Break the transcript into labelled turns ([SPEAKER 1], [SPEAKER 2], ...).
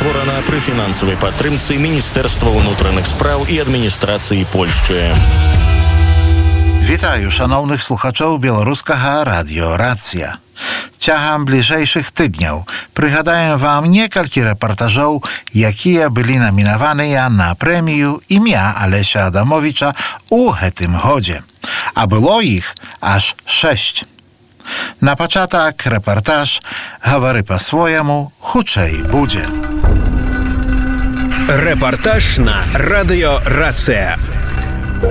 [SPEAKER 1] створана при фінансовій підтримці Міністерства внутрішніх справ і адміністрації Польщі.
[SPEAKER 2] Witaju szanownych słuchaczów Białoruskiego Radio Racja. Ciacham bliżejszych tydniów przychadaję wam niekalki reportażów, jakie byli nominowane na premię imię Alesia Adamowicza u tym chodzie. A było ich aż 6. Na początek reportaż говори po swojemu, huczej budzie.
[SPEAKER 3] Reportaż na Radio Racja.